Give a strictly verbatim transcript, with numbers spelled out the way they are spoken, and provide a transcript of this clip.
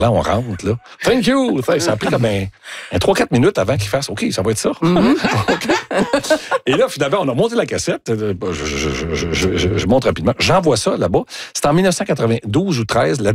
Là, on rentre, là. Thank you! Ça a pris comme un, un trois quatre minutes avant qu'il fasse OK, ça va être ça. Mm-hmm. Okay. Et là, finalement, on a monté la cassette. Je, je, je, je, je, je montre rapidement. J'envoie ça là-bas. C'était en dix-neuf cent quatre-vingt-douze ou treize. La